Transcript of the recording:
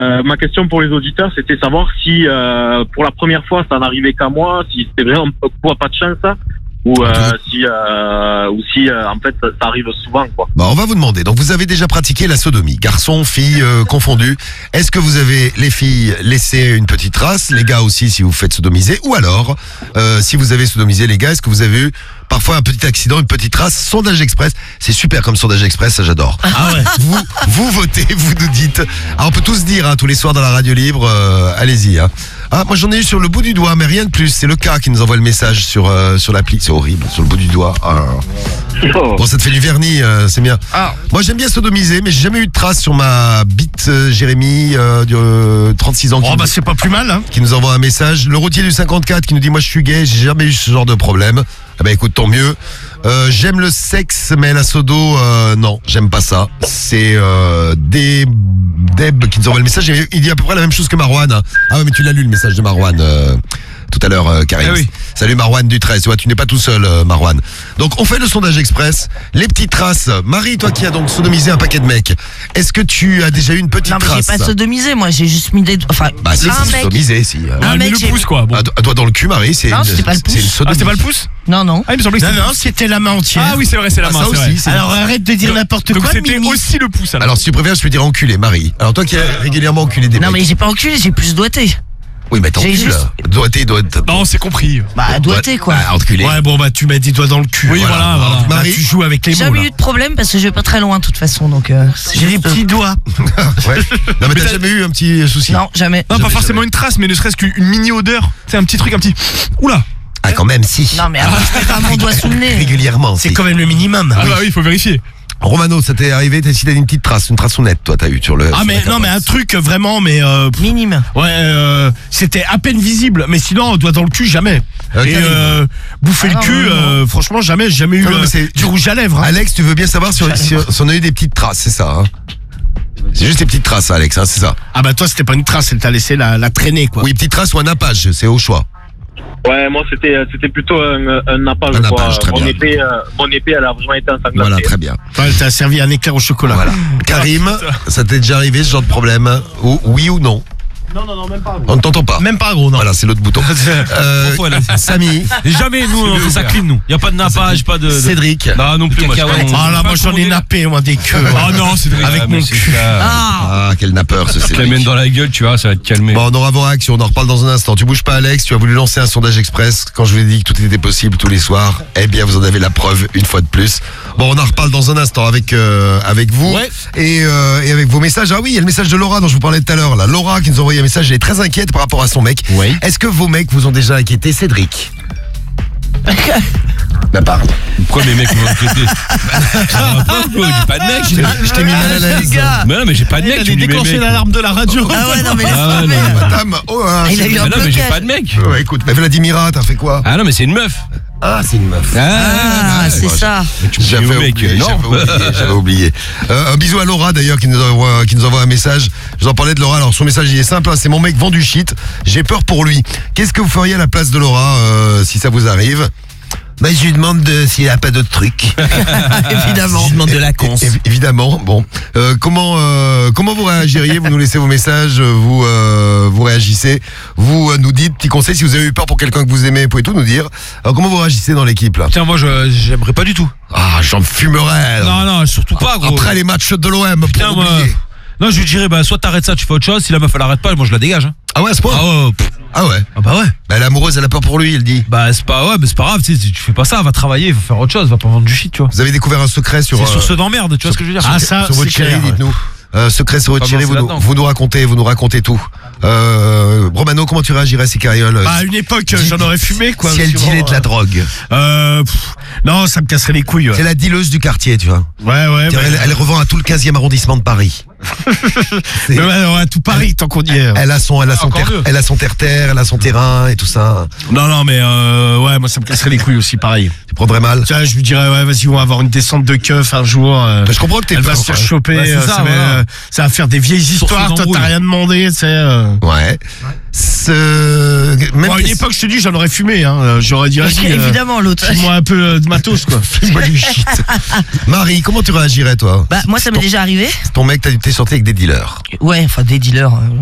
ma question pour les auditeurs, c'était savoir si pour la première fois ça n'arrivait qu'à moi, si c'était vraiment pas de chance ça, ou si en fait ça arrive souvent quoi. Bah, on va vous demander. Donc vous avez déjà pratiqué la sodomie, garçons, filles confondus. Est-ce que vous avez, les filles, laissé une petite trace, les gars aussi si vous faites sodomiser, ou alors si vous avez sodomisé les gars, est-ce que vous avez eu parfois un petit accident, une petite trace? Sondage express, c'est super comme sondage express, ça j'adore. Ah ouais. Vous votez, vous nous dites. Alors on peut tous dire tous les soirs dans la radio libre, allez-y. Ah, moi j'en ai eu sur le bout du doigt, mais rien de plus. C'est le cas qui nous envoie le message sur l'appli. C'est horrible, sur le bout du doigt. Bon, ça te fait du vernis, c'est bien. Moi j'aime bien sodomiser, mais j'ai jamais eu de trace sur ma bite. Jérémy, 36 ans. Oh, c'est pas plus mal, hein. Qui nous envoie un message. Le routier du 54 qui nous dit moi je suis gay, j'ai jamais eu ce genre de problème. Ah bah écoute, tant mieux. J'aime le sexe, mais la sodo, non, j'aime pas ça. C'est Deb qui nous envoie le message. Il dit à peu près la même chose que Marwan. Ah ouais, mais tu l'as lu le message de Marwan tout à l'heure, Karim. Ah oui. Salut Marwan du 13. Ouais, tu n'es pas tout seul, Marwan. Donc on fait le sondage express. Les petites traces. Marie, toi qui as donc sodomisé un paquet de mecs, est-ce que tu as déjà eu une petite trace? Non, mais j'ai pas sodomisé, moi, j'ai juste mis des. Enfin, bah si, c'est sodomisé, si. Un mec, le pouce quoi. Bon. Un doigt dans le cul, Marie, c'est Non, c'était pas le pouce. c'est une sodomie. Ah, c'était pas le pouce? Non. Ah, il me semblait que c'était. Non, c'était la main entière. Ah oui, c'est vrai, c'est la main. ça c'est aussi, vrai. c'est Alors arrête de dire n'importe Donc quoi. c'était Mimi. aussi le pouce alors. Alors si tu préfères, je peux dire enculé, Marie. Alors toi qui as régulièrement enculé des mecs. Non, mais j'ai pas enculé, j'ai plus doigté. Oui, mais t'encules. Doigté. Non, c'est compris. Bah, doigté, quoi. Ah, enculé. Ouais, bon, bah tu m'as dit doigt dans le cul. Oui, voilà. Bah, Marie, tu joues avec les J'ai mots, jamais là. eu de problème parce que je vais pas très loin, de toute façon, donc. J'ai des petits doigts. Ouais. Non, mais t'as jamais eu un petit souci? Non, jamais. Non, pas forcément une trace, mais ne serait-ce qu'une mini odeur. C'est un petit truc, un petit. Oula. Ah, quand même, si. Non, mais après, je mets pas mon doigt sous le nez. Régulièrement. C'est si. quand même le minimum. Ah bah oui, il faut vérifier. Romano, ça t'est arrivé, t'as une petite trace, une traçonnette, toi, t'as eu sur le. Ah sur mais la non mais un carapace. truc vraiment Minime. ouais c'était à peine visible mais sinon doigt dans le cul jamais. Et bouffer le cul franchement jamais eu Non, mais c'est- du rouge à lèvres. Hein. Alex, tu veux bien savoir si on a eu des petites traces, c'est ça, hein? C'est juste des petites traces, Alex, hein, c'est ça? Ah bah toi c'était pas une trace, elle t'a laissé la traîner quoi. Oui, petite trace ou un nappage, c'est au choix. Ouais, moi c'était plutôt un nappage. Un quoi. nappage, très Mon bien. épée, elle a vraiment été ensanglantée. Voilà, très bien. Enfin, elle t'a servi un éclair au chocolat. Voilà. Karim, ça t'est déjà arrivé ce genre de problème? Oui ou non? Non, même pas. On ne t'entend pas. Même pas gros, non. Voilà, c'est l'autre bouton. Samy, Jamais, nous, on fait ça clean, nous. Y a pas de nappage, pas de. Cédric. Non, non plus, moi. Ah là, moi j'en ai nappé, moi, des queues. Ah non, c'est vrai. Avec mon cul. Ah, quel nappeur ce Je te la Cédric. mène dans la gueule, tu vois, ça va te calmer. Bon, on aura vos réactions, on en reparle dans un instant. Tu bouges pas, Alex, tu as voulu lancer un sondage express quand je vous ai dit que tout était possible tous les soirs. Eh bien, vous en avez la preuve une fois de plus. Bon, on en reparle dans un instant avec vous et avec vos messages. Ah oui, il y a le message de Laura dont je vous parlais tout à l'heure. Là, Laura qui nous a envoyé un message, elle est très inquiète par rapport à son mec. Oui. Est-ce que vos mecs vous ont déjà inquiété, Cédric? Bah pardon. Pourquoi mes mecs m'ont inquiété? J'ai pas de mec. Je t'ai mis mal à l'aise. Mais non, mais j'ai pas de mec. Il tu a me dis mes déclenché mecs. l'alarme de la radio. Ah ouais, non, mais laisse Ah, tomber. non. Madame, Il a eu un Mais non, mais j'ai blocage. pas de mec. Ouais, écoute, mais Vladimira, t'as fait quoi? Ah non, mais c'est une meuf. Ah, c'est une meuf. Ah, c'est ça. J'avais dis au mec, oublié, non. j'avais oublié. Un bisou à Laura d'ailleurs qui nous envoie un message. Je vous en parlais de Laura. Alors son message il est simple, hein, c'est mon mec vend du shit. J'ai peur pour lui. Qu'est-ce que vous feriez à la place de Laura si ça vous arrive? Bah, je lui demande s'il a pas d'autres trucs. Évidemment. Je demande de la cons. Évidemment. Bon, comment vous réagiriez? Vous nous laissez vos messages, vous réagissez, vous nous dites petit conseil si vous avez eu peur pour quelqu'un que vous aimez, vous pouvez tout nous dire. Alors comment vous réagissez dans l'équipe là? Tiens, moi, j'aimerais pas du tout. Ah, j'en fumerais. Non, non, surtout pas, gros. Après les matchs de l'OM, pour Putain, moi. oublier. Non, je lui dirais, bah, soit t'arrêtes ça, tu fais autre chose. Si la meuf, elle arrête pas, moi, je la dégage. Hein. Ah ouais, à ce point? Ah ouais, Ah ouais. ah bah ouais. Bah, l'amoureuse, elle a peur pour lui, elle dit. Bah, c'est pas, ouais, mais c'est pas grave, tu sais, tu fais pas ça, va travailler, va faire autre chose, va pas vendre du shit, tu vois. Vous avez découvert un secret sur. C'est sur ceux d'emmerde, tu vois ce que je veux dire? Ah, ça, sur votre c'est chérie, clair. dites-nous. Secret sur votre Pas chérie, bon, c'est là-dedans. vous nous racontez tout. Romano, comment tu réagirais si Carriole Bah, à une époque, j'en aurais fumé, quoi. si elle sûrement, dealait de la drogue? Non, ça me casserait les couilles. C'est la dealeuse du quartier, tu vois. Ouais. Elle revend à tout le 15e arrondissement de Paris. Mais ouais, tout Paris, tant qu'on y est. Elle a son encore mieux. elle a son terre-terre, elle a son terrain et tout ça. Non, mais ouais, moi, ça me casserait les couilles aussi, pareil. Tu prendrais mal? Tu vois, je lui dirais, ouais, vas-y, on va avoir une descente de keuf un jour. Bah, je comprends que t'es Elle va peur, se faire ouais. choper, Ouais, c'est ça, ça, voilà. ça va faire des vieilles histoires, toi d'embrouille. t'as rien demandé, tu sais. Ouais. Même Bon, à une question. époque, je te dis, j'en aurais fumé, hein. J'aurais dit, vas-y, Évidemment, l'autre. file-moi un peu de matos, quoi. File-moi du shit. Marie, comment tu réagirais toi? Bah, moi, ça m'est déjà arrivé. Ton mec, t'es sorti avec des dealers. Ouais, enfin, des dealers.